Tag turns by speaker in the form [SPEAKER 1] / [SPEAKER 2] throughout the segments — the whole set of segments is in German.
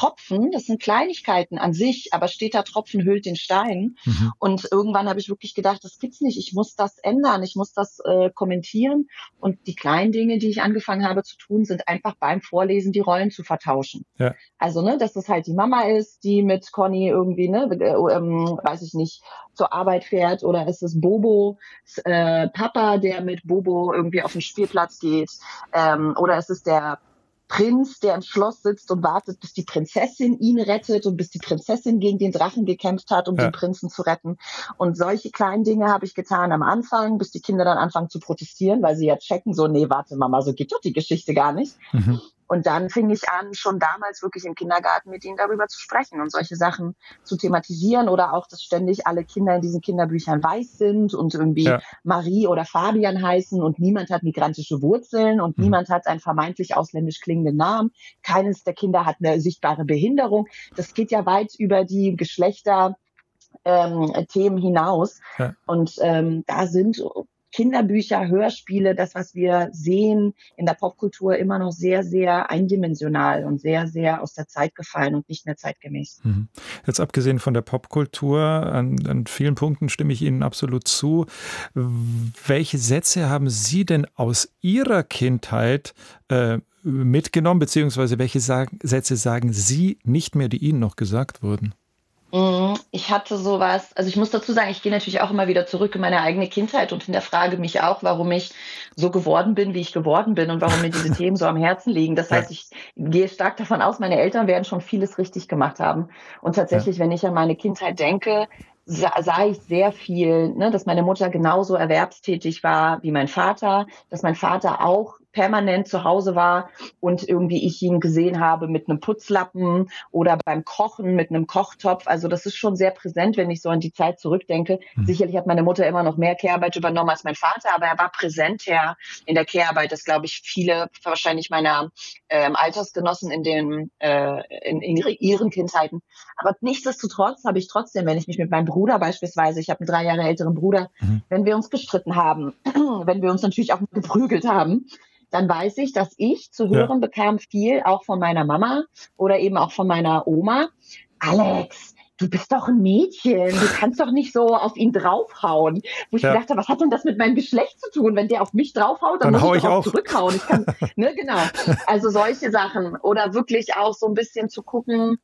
[SPEAKER 1] Tropfen, das sind Kleinigkeiten an sich, aber steter Tropfen höhlt den Stein. Und irgendwann habe ich wirklich gedacht, das gibt's nicht. Ich muss das ändern, ich muss das kommentieren. Und die kleinen Dinge, die ich angefangen habe zu tun, sind einfach beim Vorlesen die Rollen zu vertauschen.
[SPEAKER 2] Ja.
[SPEAKER 1] Also, ne, dass es halt die Mama ist, die mit Conny irgendwie, ne, weiß ich nicht, zur Arbeit fährt, oder ist es Bobo, Papa, der mit Bobo irgendwie auf den Spielplatz geht, oder ist es der Prinz, der im Schloss sitzt und wartet, bis die Prinzessin ihn rettet und bis die Prinzessin gegen den Drachen gekämpft hat, um den Prinzen zu retten. Und solche kleinen Dinge habe ich getan am Anfang, bis die Kinder dann anfangen zu protestieren, weil sie ja checken, so, nee, warte Mama, so geht doch die Geschichte gar nicht. Und dann fing ich an, schon damals wirklich im Kindergarten mit ihnen darüber zu sprechen und solche Sachen zu thematisieren, oder auch, dass ständig alle Kinder in diesen Kinderbüchern weiß sind und irgendwie Marie oder Fabian heißen und niemand hat migrantische Wurzeln und niemand hat einen vermeintlich ausländisch klingenden Namen. Keines der Kinder hat eine sichtbare Behinderung. Das geht ja weit über die Geschlechter Themen hinaus. Und da sind Kinderbücher, Hörspiele, das, was wir sehen in der Popkultur, immer noch sehr, sehr eindimensional und sehr, sehr aus der Zeit gefallen und nicht mehr zeitgemäß.
[SPEAKER 2] Jetzt abgesehen von der Popkultur, an vielen Punkten stimme ich Ihnen absolut zu. Welche Sätze haben Sie denn aus Ihrer Kindheit mitgenommen, beziehungsweise welche Sätze sagen Sie nicht mehr, die Ihnen noch gesagt wurden?
[SPEAKER 1] Ich hatte sowas, also ich muss dazu sagen, ich gehe natürlich auch immer wieder zurück in meine eigene Kindheit und hinterfrage mich auch, warum ich so geworden bin, wie ich geworden bin und warum mir diese Themen so am Herzen liegen. Das heißt, ich gehe stark davon aus, meine Eltern werden schon vieles richtig gemacht haben. Und tatsächlich, wenn ich an meine Kindheit denke, sah ich sehr viel, ne, dass meine Mutter genauso erwerbstätig war wie mein Vater, dass mein Vater auch permanent zu Hause war und irgendwie ich ihn gesehen habe mit einem Putzlappen oder beim Kochen mit einem Kochtopf. Also das ist schon sehr präsent, wenn ich so an die Zeit zurückdenke. Sicherlich hat meine Mutter immer noch mehr Care-Arbeit übernommen als mein Vater, aber er war präsenter in der Care-Arbeit, das glaube ich viele wahrscheinlich meiner Altersgenossen in ihren Kindheiten. Aber nichtsdestotrotz habe ich trotzdem, wenn ich mich mit meinem Bruder beispielsweise, ich habe einen 3 Jahre älteren Bruder, wenn wir uns gestritten haben, wenn wir uns natürlich auch geprügelt haben, dann weiß ich, dass ich zu hören bekam viel, auch von meiner Mama oder eben auch von meiner Oma. Alex, du bist doch ein Mädchen, du kannst doch nicht so auf ihn draufhauen. Wo ich gedacht habe, was hat denn das mit meinem Geschlecht zu tun? Wenn der auf mich draufhaut, dann muss ich doch auch zurückhauen. Ich kann, ne, genau. Also solche Sachen. Oder wirklich auch so ein bisschen zu gucken,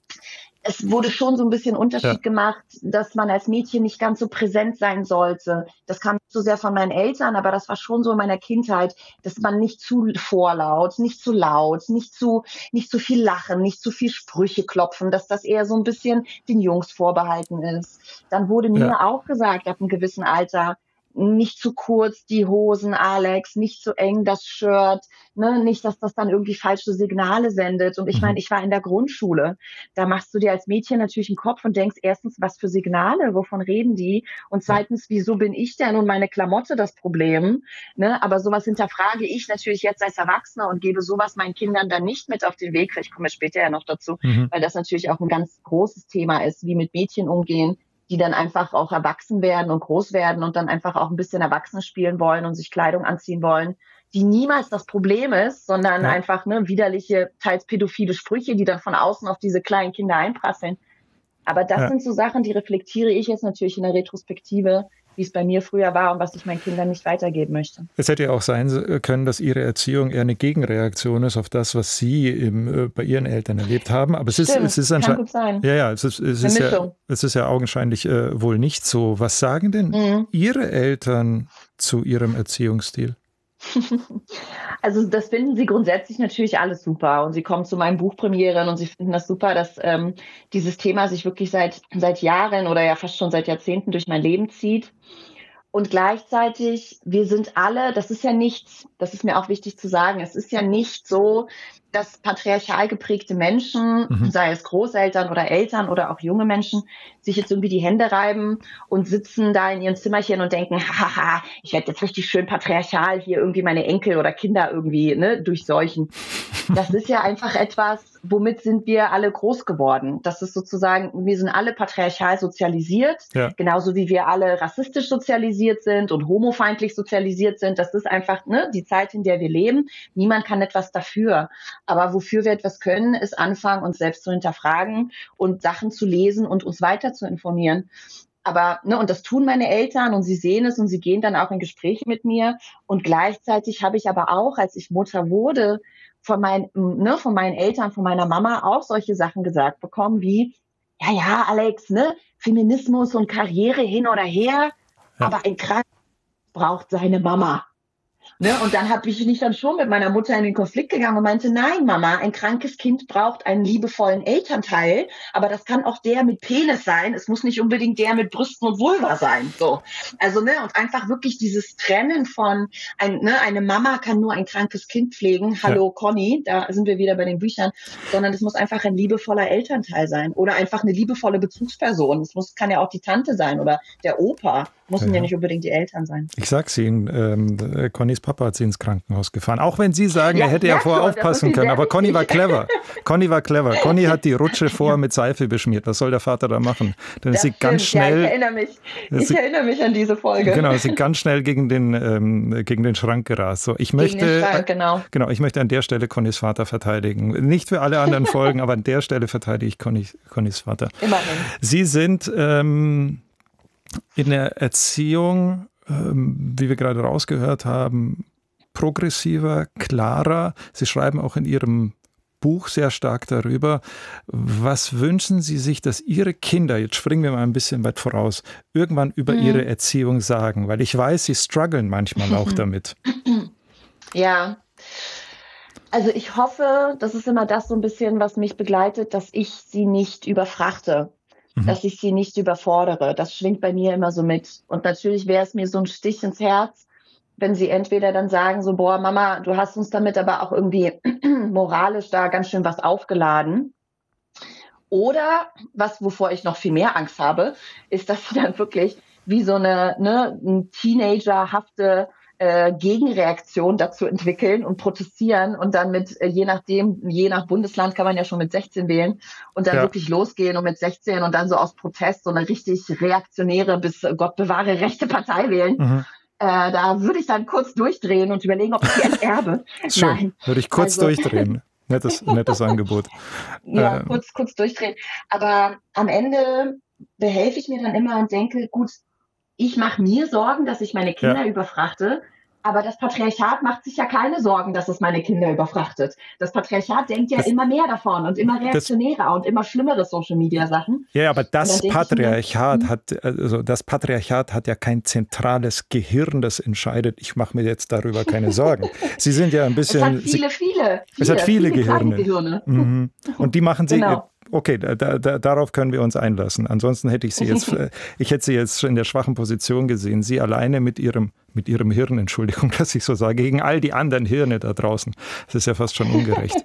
[SPEAKER 1] es wurde schon so ein bisschen Unterschied gemacht, dass man als Mädchen nicht ganz so präsent sein sollte. Das kam nicht so sehr von meinen Eltern, aber das war schon so in meiner Kindheit, dass man nicht zu vorlaut, nicht zu laut, nicht zu viel lachen, nicht zu viel Sprüche klopfen, dass das eher so ein bisschen den Jungs vorbehalten ist. Dann wurde mir auch gesagt, ab einem gewissen Alter, nicht zu kurz die Hosen, Alex, nicht zu eng das Shirt, ne, nicht, dass das dann irgendwie falsche Signale sendet. Und ich meine, ich war in der Grundschule. Da machst du dir als Mädchen natürlich einen Kopf und denkst erstens, was für Signale, wovon reden die? Und zweitens, wieso bin ich denn und meine Klamotte das Problem? Ne, aber sowas hinterfrage ich natürlich jetzt als Erwachsener und gebe sowas meinen Kindern dann nicht mit auf den Weg. Ich komme später ja noch dazu, weil das natürlich auch ein ganz großes Thema ist, wie mit Mädchen umgehen, die dann einfach auch erwachsen werden und groß werden und dann einfach auch ein bisschen erwachsen spielen wollen und sich Kleidung anziehen wollen, die niemals das Problem ist, sondern einfach widerliche, teils pädophile Sprüche, die dann von außen auf diese kleinen Kinder einprasseln. Aber das sind so Sachen, die reflektiere ich jetzt natürlich in der Retrospektive, wie es bei mir früher war und was ich meinen Kindern nicht weitergeben möchte.
[SPEAKER 2] Es hätte ja auch sein können, dass Ihre Erziehung eher eine Gegenreaktion ist auf das, was Sie bei Ihren Eltern erlebt haben. Aber es ist anscheinend,
[SPEAKER 1] kann gut sein.
[SPEAKER 2] Ja, es ist ja augenscheinlich wohl nicht so. Was sagen denn Ihre Eltern zu Ihrem Erziehungsstil?
[SPEAKER 1] Also das finden sie grundsätzlich natürlich alles super und sie kommen zu meinen Buchpremieren und sie finden das super, dass dieses Thema sich wirklich seit Jahren oder ja fast schon seit Jahrzehnten durch mein Leben zieht. Und gleichzeitig, wir sind alle, das ist ja nichts, das ist mir auch wichtig zu sagen, es ist ja nicht so, dass patriarchal geprägte Menschen, sei es Großeltern oder Eltern oder auch junge Menschen, sich jetzt irgendwie die Hände reiben und sitzen da in ihren Zimmerchen und denken, haha, ich werde jetzt richtig schön patriarchal hier irgendwie meine Enkel oder Kinder irgendwie durchseuchen. Das ist ja einfach etwas, womit sind wir alle groß geworden. Das ist sozusagen, wir sind alle patriarchal sozialisiert, genauso wie wir alle rassistisch sozialisiert sind und homofeindlich sozialisiert sind. Das ist einfach die Zeit, in der wir leben. Niemand kann etwas dafür. Aber wofür wir etwas können, ist anfangen, uns selbst zu hinterfragen und Sachen zu lesen und uns weiter zu informieren. Aber, ne, und das tun meine Eltern und sie sehen es und sie gehen dann auch in Gespräche mit mir. Und gleichzeitig habe ich aber auch, als ich Mutter wurde, von meinen Eltern, von meiner Mama auch solche Sachen gesagt bekommen wie, ja, Alex, ne, Feminismus und Karriere hin oder her, aber ein Krank braucht seine Mama. Ne? Und dann bin ich dann schon mit meiner Mutter in den Konflikt gegangen und meinte, nein, Mama, ein krankes Kind braucht einen liebevollen Elternteil, aber das kann auch der mit Penis sein. Es muss nicht unbedingt der mit Brüsten und Vulva sein. So. Also, ne, und einfach wirklich dieses Trennen von, eine Mama kann nur ein krankes Kind pflegen. Hallo, Conny, da sind wir wieder bei den Büchern, sondern es muss einfach ein liebevoller Elternteil sein oder einfach eine liebevolle Bezugsperson. Kann ja auch die Tante sein oder der Opa. Müssen ja nicht unbedingt die Eltern sein.
[SPEAKER 2] Ich sag's Ihnen, Connys Papa hat sie ins Krankenhaus gefahren. Auch wenn Sie sagen, er hätte ja vorher aufpassen können. Aber Conny war clever. Conny hat die Rutsche vorher mit Seife beschmiert. Was soll der Vater da machen? Dann ist sie ganz schnell.
[SPEAKER 1] Ich erinnere mich an diese Folge.
[SPEAKER 2] Genau, ist sie ganz schnell gegen den Schrank gerast. So, ich möchte an der Stelle Connys Vater verteidigen. Nicht für alle anderen Folgen, aber an der Stelle verteidige ich Connys Vater.
[SPEAKER 1] Immerhin.
[SPEAKER 2] Sie sind in der Erziehung, wie wir gerade rausgehört haben, progressiver, klarer. Sie schreiben auch in Ihrem Buch sehr stark darüber. Was wünschen Sie sich, dass Ihre Kinder, jetzt springen wir mal ein bisschen weit voraus, irgendwann über ihre Erziehung sagen? Weil ich weiß, Sie strugglen manchmal auch damit.
[SPEAKER 1] Ja, also ich hoffe, das ist immer das so ein bisschen, was mich begleitet, dass ich sie nicht überfrachte. Dass ich sie nicht überfordere. Das schwingt bei mir immer so mit. Und natürlich wäre es mir so ein Stich ins Herz, wenn sie entweder dann sagen so, boah, Mama, du hast uns damit aber auch irgendwie moralisch da ganz schön was aufgeladen. Oder, wovor ich noch viel mehr Angst habe, ist, dass sie dann wirklich wie so eine teenagerhafte Gegenreaktion dazu entwickeln und protestieren und dann je nach Bundesland kann man ja schon mit 16 wählen und dann wirklich losgehen und mit 16 und dann so aus Protest so eine richtig reaktionäre bis Gott bewahre rechte Partei wählen. Da würde ich dann kurz durchdrehen und überlegen, ob ich die enterbe.
[SPEAKER 2] Schön, nein. Würde ich kurz durchdrehen. Nettes Angebot.
[SPEAKER 1] Ja, kurz durchdrehen. Aber am Ende behelfe ich mir dann immer und denke, gut, ich mache mir Sorgen, dass ich meine Kinder überfrachte, aber das Patriarchat macht sich ja keine Sorgen, dass es meine Kinder überfrachtet. Das Patriarchat denkt ja immer mehr davon und immer reaktionärer und immer schlimmere Social-Media-Sachen.
[SPEAKER 2] Ja, aber das Patriarchat hat ja kein zentrales Gehirn, das entscheidet, ich mache mir jetzt darüber keine Sorgen. Sie sind ja ein bisschen... Es hat viele Gehirne. Und die machen sie... Genau. Okay, darauf können wir uns einlassen. Ansonsten hätte ich Sie jetzt in der schwachen Position gesehen. Sie alleine mit Ihrem Hirn, Entschuldigung, dass ich so sage, gegen all die anderen Hirne da draußen. Das ist ja fast schon ungerecht.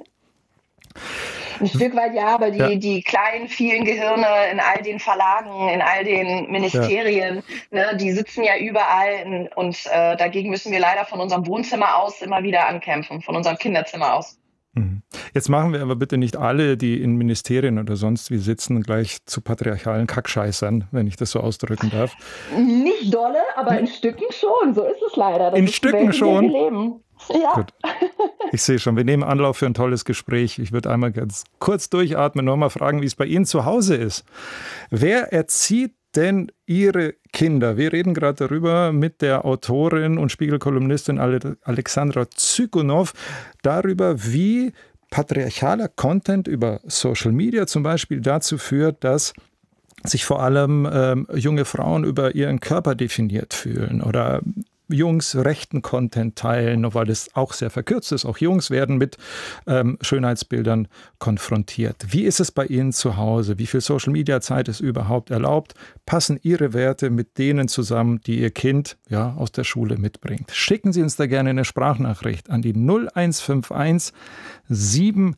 [SPEAKER 1] Ein Stück weit ja, aber die kleinen, vielen Gehirne in all den Verlagen, in all den Ministerien, ne, die sitzen ja überall und dagegen müssen wir leider von unserem Wohnzimmer aus immer wieder ankämpfen, von unserem Kinderzimmer aus.
[SPEAKER 2] Jetzt machen wir aber bitte nicht alle, die in Ministerien oder sonst wie sitzen, gleich zu patriarchalen Kackscheißern, wenn ich das so ausdrücken darf.
[SPEAKER 1] Nicht dolle, aber in Stücken schon. So ist es leider.
[SPEAKER 2] In Stücken schon?
[SPEAKER 1] Wir leben. Ja.
[SPEAKER 2] Gut. Ich sehe schon, wir nehmen Anlauf für ein tolles Gespräch. Ich würde einmal ganz kurz durchatmen und mal fragen, wie es bei Ihnen zu Hause ist. Wer erzieht denn Ihre Kinder? Wir reden gerade darüber mit der Autorin und Spiegel-Kolumnistin Alexandra Zykunow, darüber, wie patriarchaler Content über Social Media zum Beispiel dazu führt, dass sich vor allem junge Frauen über ihren Körper definiert fühlen oder Jungs rechten Content teilen, weil es auch sehr verkürzt ist. Auch Jungs werden mit Schönheitsbildern konfrontiert. Wie ist es bei Ihnen zu Hause? Wie viel Social-Media-Zeit ist überhaupt erlaubt? Passen Ihre Werte mit denen zusammen, die Ihr Kind aus der Schule mitbringt? Schicken Sie uns da gerne eine Sprachnachricht an die 0151 7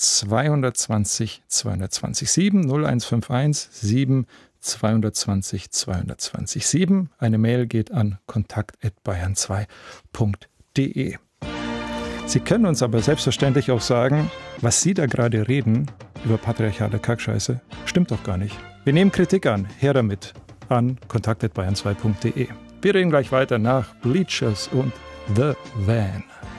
[SPEAKER 2] 220 220 7 0151 7 220 220 7. Eine Mail geht an kontakt@bayern2.de. Sie können uns aber selbstverständlich auch sagen, was Sie da gerade reden über patriarchale Kackscheiße, stimmt doch gar nicht. Wir nehmen Kritik an. Her damit an kontakt@bayern2.de. Wir reden gleich weiter nach Bleachers und The Van.